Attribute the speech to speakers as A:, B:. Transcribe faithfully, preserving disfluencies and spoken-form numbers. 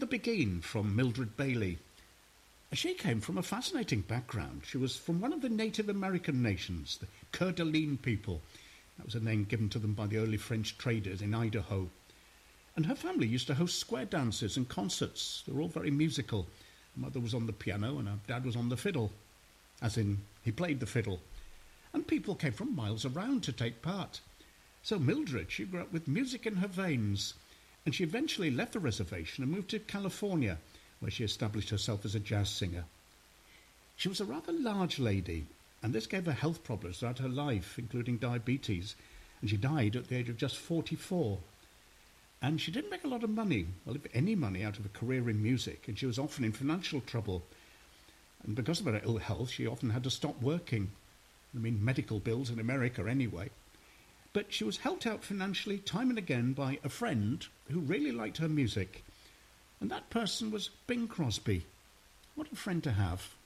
A: Beguine from Mildred Bailey. She came from a fascinating background. She was from one of the Native American nations, the Coeur d'Alene people. That was a name given to them by the early French traders in Idaho. And her family used to host square dances and concerts. They were all very musical. Her mother was on the piano and her dad was on the fiddle, as in he played the fiddle. And people came from miles around to take part. So Mildred, she grew up with music in her veins, and she eventually left the reservation and moved to California, where she established herself as a jazz singer. She was a rather large lady, and this gave her health problems throughout her life, including diabetes, and she died at the age of just forty-four. And she didn't make a lot of money, well, if any money, out of a career in music, and she was often in financial trouble. And because of her ill health, she often had to stop working. I mean, medical bills in America anyway. But she was helped out financially time and again by a friend who really liked her music. And that person was Bing Crosby. What a friend to have.